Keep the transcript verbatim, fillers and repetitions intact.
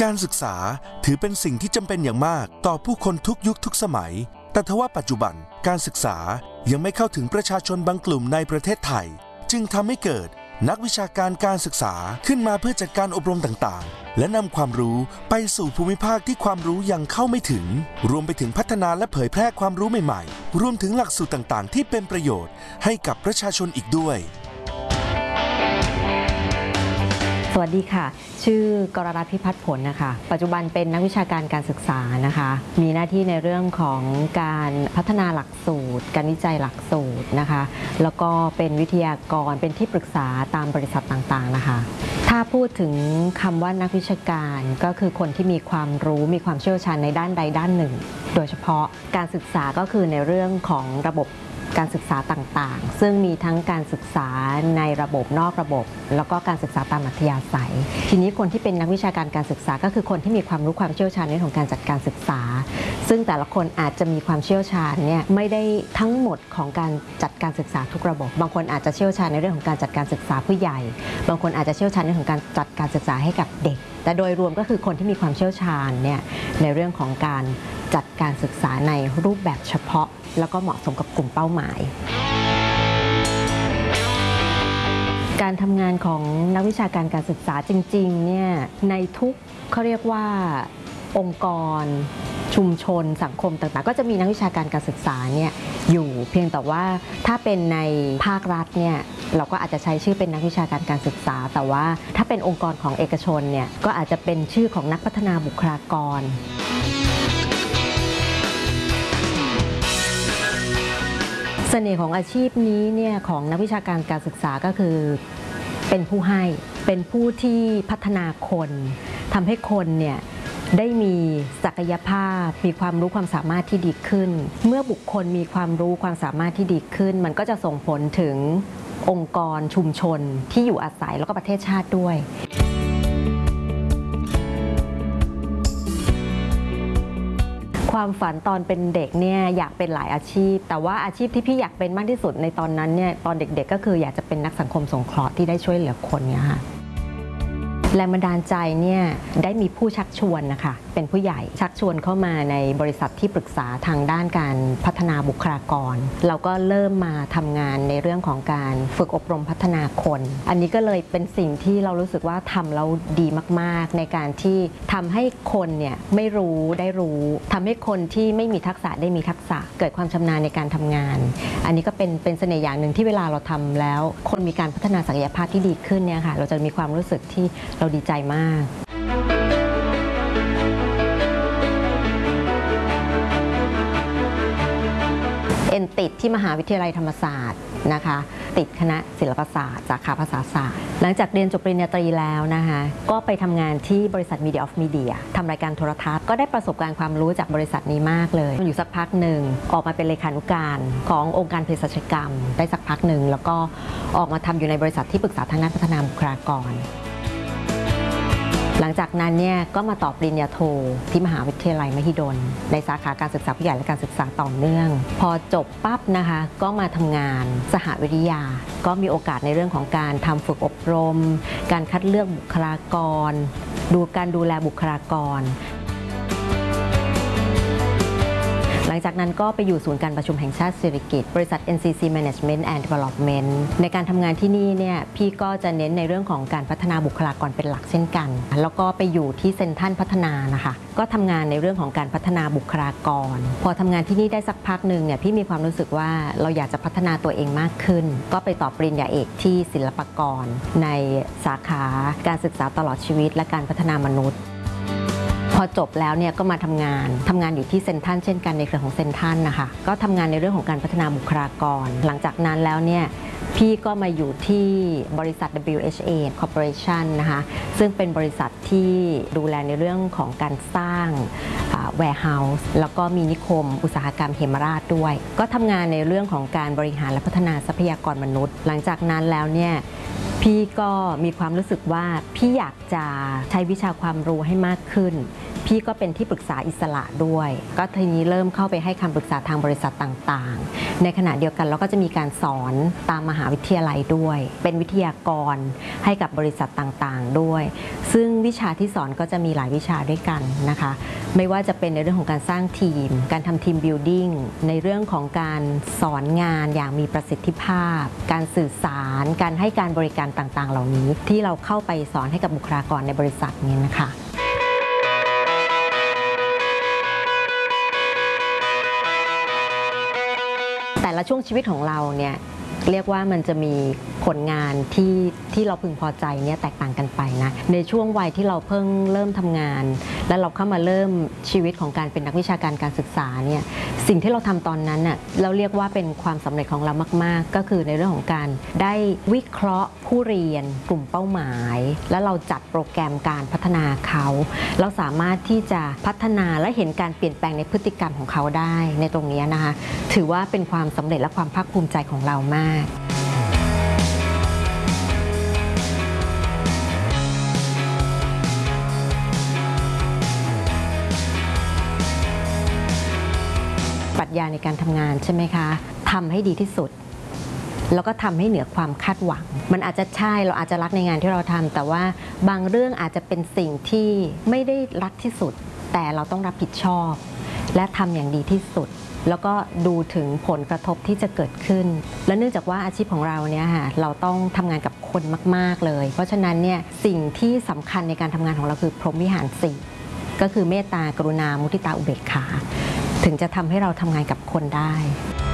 การศึกษาถือเป็นสิ่งที่จำเป็นอย่างมากต่อผู้คนทุกยุคทุกสมัยแต่ทว่าปัจจุบันการศึกษายังไม่เข้าถึงประชาชนบางกลุ่มในประเทศไทยจึงทำให้เกิดนักวิชาการการศึกษาขึ้นมาเพื่อจัดการอบรมต่างๆและนำความรู้ไปสู่ภูมิภาคที่ความรู้ยังเข้าไม่ถึงรวมไปถึงพัฒนาและเผยแพร่ความรู้ใหม่ๆรวมถึงหลักสูตรต่างๆที่เป็นประโยชน์ให้กับประชาชนอีกด้วยสวัสดีค่ะชื่อกรรัตน์พิพัฒน์ผลนะคะปัจจุบันเป็นนักวิชาการการศึกษานะคะมีหน้าที่ในเรื่องของการพัฒนาหลักสูตรการวิจัยหลักสูตรนะคะแล้วก็เป็นวิทยากรเป็นที่ปรึกษาตามบริษัทต่างๆนะคะถ้าพูดถึงคำว่านักวิชาการก็คือคนที่มีความรู้มีความเชี่ยวชาญในด้านใดด้านหนึ่งโดยเฉพาะการศึกษาก็คือในเรื่องของระบบการศึกษาต่างๆซึ่งมีทั้งการศึกษาในระบบนอกระบบแล้วก็การศึกษาตามอัธยาศัยทีนี้คนที่เป็นนักวิชาการการศึกษาก็คือคนที่มีความรู้ความเชี่ยวชาญในเรื่องของการจัดการศึกษาซึ่งแต่ละคนอาจจะมีความเชี่ยวชาญเนี่ยไม่ได้ทั้งหมดของการจัดการศึกษาทุกระบบบางคนอาจจะเชี่ยวชาญในเรื่องของการจัดการศึกษาผู้ใหญ่บางคนอาจจะเชี่ยวชาญในเรื่องของการจัดการศึกษาให้กับเด็กแต่โดยรวมก็คือคนที่มีความเชี่ยวชาญเนี่ยในเรื่องของการจัดการศึกษาในรูปแบบเฉพาะแล้วก็เหมาะสมกับกลุ่มเป้าหมายการทำงานของนักวิชาการการศึกษาจริงๆเนี่ยในทุกเขาเรียกว่าองค์กรชุมชนสังคมต่างๆก็จะมีนักวิชาการการศึกษาเนี่ยอยู่เพียงแต่ว่าถ้าเป็นในภาครัฐเนี่ยเราก็อาจจะใช้ชื่อเป็นนักวิชาการการศึกษาแต่ว่าถ้าเป็นองค์กรของเอกชนเนี่ยก็อาจจะเป็นชื่อของนักพัฒนาบุคลากรเสน่ห์ของอาชีพนี้เนี่ยของนักวิชาการการศึกษาก็คือเป็นผู้ให้เป็นผู้ที่พัฒนาคนทำให้คนเนี่ยได้มีศักยภาพมีความรู้ความสามารถที่ดีขึ้นเมื่อบุคคลมีความรู้ความสามารถที่ดีขึ้นมันก็จะส่งผลถึงองค์กรชุมชนที่อยู่อาศัยแล้วก็ประเทศชาติด้วยความฝันตอนเป็นเด็กเนี่ยอยากเป็นหลายอาชีพแต่ว่าอาชีพที่พี่อยากเป็นมากที่สุดในตอนนั้นเนี่ยตอนเด็กๆก็คืออยากจะเป็นนักสังคมสงเคราะห์ที่ได้ช่วยเหลือคนเนี่ยค่ะแรงบันดาลใจเนี่ยได้มีผู้ชักชวนนะคะเป็นผู้ใหญ่ชักชวนเข้ามาในบริษัทที่ปรึกษาทางด้านการพัฒนาบุคลากรเราก็เริ่มมาทำงานในเรื่องของการฝึกอบรมพัฒนาคนอันนี้ก็เลยเป็นสิ่งที่เรารู้สึกว่าทำแล้วดีมากๆในการที่ทำให้คนเนี่ยไม่รู้ได้รู้ทำให้คนที่ไม่มีทักษะได้มีทักษะเกิดความชำนาญในการทำงานอันนี้ก็เป็นเป็นเสน่ห์อย่างหนึ่งที่เวลาเราทำแล้วคนมีการพัฒนาศักยภาพที่ดีขึ้นเนี่ยค่ะเราจะมีความรู้สึกที่เราดีใจมากเอ็นติดที่มหาวิทยาลัยธรรมศาสตร์นะคะติดคณะศิลปศาสตร์สาขาภาษาศาสตร์หลังจากเรียนจบปริญญาตรีแล้วนะคะก็ไปทำงานที่บริษัท Media of Media ทำรายการโทรทัศน์ก็ได้ประสบการณ์ความรู้จากบริษัทนี้มากเลยอยู่สักพักหนึ่งออกมาเป็นเลขานุการขององค์การเภสัชกรรมได้สักพักหนึ่งแล้วก็ออกมาทำอยู่ในบริษัทที่ปรึกษาทางด้านพัฒนาบุคลากรหลังจากนั้นเนี่ยก็มาต่อปริญญาโทที่มหาวิทยาลัยมหิดลในสาขาการศึกษาผู้ใหญ่และการศึกษาต่อเนื่องพอจบปั๊บนะคะก็มาทำงานสหวิทยาก็มีโอกาสในเรื่องของการทำฝึกอบรมการคัดเลือกบุคลากรดูการดูแลบุคลากรหลังจากนั้นก็ไปอยู่ศูนย์การประชุมแห่งชาติสิริกิติ์บริษัท เอ็น ซี ซี Management and Development ในการทำงานที่นี่เนี่ยพี่ก็จะเน้นในเรื่องของการพัฒนาบุคลากรเป็นหลักเช่นกันแล้วก็ไปอยู่ที่เซ็นทรัลพัฒนานะคะก็ทำงานในเรื่องของการพัฒนาบุคลากรพอทำงานที่นี่ได้สักพักหนึ่งเนี่ยพี่มีความรู้สึกว่าเราอยากจะพัฒนาตัวเองมากขึ้นก็ไปต่อปริญญาเอกที่ศิลปากรในสาขาการศึกษาตลอดชีวิตและการพัฒนามนุษย์พอจบแล้วเนี่ยก็มาทำงานทำงานอยู่ที่เซ็นทรัลเช่นกันในเครือของเซ็นทรัลนะคะก็ทำงานในเรื่องของการพัฒนาบุคลากรหลังจากนั้นแล้วเนี่ยพี่ก็มาอยู่ที่บริษัท ดับเบิลยู เอช เอ Corporation นะคะซึ่งเป็นบริษัทที่ดูแลในเรื่องของการสร้าง warehouse แล้วก็มีนิคมอุตสาหกรรมเหมราชด้วยก็ทำงานในเรื่องของการบริหารและพัฒนาทรัพยากรมนุษย์หลังจากนั้นแล้วเนี่ยพพี่ก็มีความรู้สึกว่าพี่อยากจะใช้วิชาความรู้ให้มากขึ้นพี่ก็เป็นที่ปรึกษาอิสระด้วยก็ทีนี้เริ่มเข้าไปให้คำปรึกษาทางบริษัทต่างๆในขณะเดียวกันเราก็จะมีการสอนตามมหาวิทยาลัยด้วยเป็นวิทยากรให้กับบริษัทต่างๆด้วยซึ่งวิชาที่สอนก็จะมีหลายวิชาด้วยกันนะคะไม่ว่าจะเป็นในเรื่องของการสร้างทีมการทำทีมบิลดิ้งในเรื่องของการสอนงานอย่างมีประสิทธิภาพการสื่อสารการให้การบริการต่างๆเหล่านี้ที่เราเข้าไปสอนให้กับบุคลากรในบริษัทนี้นะคะแต่ละช่วงชีวิตของเราเนี่ยเรียกว่ามันจะมีผลงานที่ที่เราพึงพอใจเนี่ยแตกต่างกันไปนะในช่วงวัยที่เราเพิ่งเริ่มทำงานแล้วเราเข้ามาเริ่มชีวิตของการเป็นนักวิชาการการศึกษาเนี่ยสิ่งที่เราทำตอนนั้นน่ะเราเรียกว่าเป็นความสำเร็จของเรามากๆก็คือในเรื่องของการได้วิเคราะห์ผู้เรียนกลุ่มเป้าหมายแล้วเราจัดโปรแกรมการพัฒนาเขาเราสามารถที่จะพัฒนาและเห็นการเปลี่ยนแปลงในพฤติกรรมของเขาได้ในตรงนี้นะคะถือว่าเป็นความสำเร็จและความภาคภูมิใจของเรามากปรัชญาในการทำงานใช่ไหมคะทำให้ดีที่สุดแล้วก็ทำให้เหนือความคาดหวังมันอาจจะใช่เราอาจจะรักในงานที่เราทำแต่ว่าบางเรื่องอาจจะเป็นสิ่งที่ไม่ได้รักที่สุดแต่เราต้องรับผิดชอบและทำอย่างดีที่สุดแล้วก็ดูถึงผลกระทบที่จะเกิดขึ้นและเนื่องจากว่าอาชีพของเราเนี่ยค่ะเราต้องทำงานกับคนมากๆเลยเพราะฉะนั้นเนี่ยสิ่งที่สำคัญในการทำงานของเราคือพรหมวิหารสี่ก็คือเมตตากรุณามุทิตาอุเบกขาถึงจะทำให้เราทำงานกับคนได้